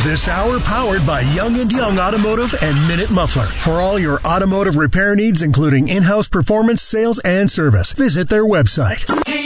This hour powered by Young & Young Automotive and Minute Muffler. For all your automotive repair needs, including in-house performance, sales, and service, visit their website.